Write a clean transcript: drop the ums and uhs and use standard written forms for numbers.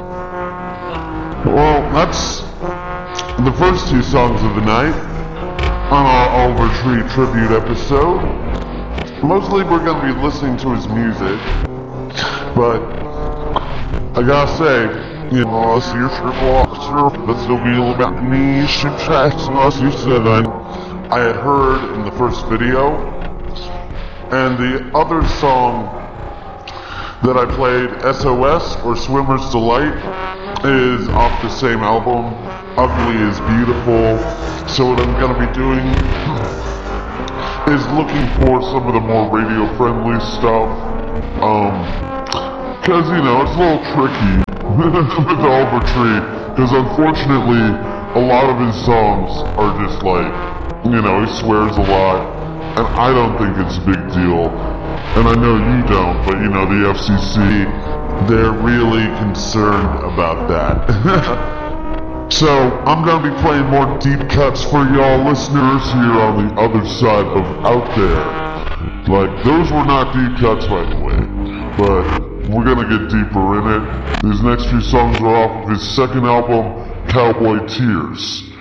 Well, that's the first two songs of the night on our Oliver Tree tribute episode. Mostly we're going to be listening to his music, but I gotta say, you know, that's the wheel about me, you said I had heard in the first video, and the other song that I played, SOS, or Swimmer's Delight, is off the same album, Ugly is Beautiful. So what I'm gonna be doing is looking for some of the more radio-friendly stuff, cause you know, it's a little tricky with Oliver Tree, cause unfortunately, a lot of his songs are just like, you know, he swears a lot, and I don't think it's a big deal, and I know you don't, but you know, the FCC, they're really concerned about that. So, I'm gonna be playing more deep cuts for y'all listeners here on the other side of Out There. Like, those were not deep cuts, by the way, but we're gonna get deeper in it. These next few songs are off of his second album, Cowboy Tears.